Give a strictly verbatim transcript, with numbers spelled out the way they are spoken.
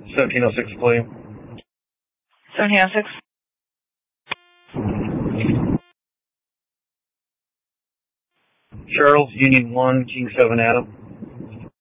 seventeen oh six, William. seventeen oh six. Charles, Union one, King seven, Adam.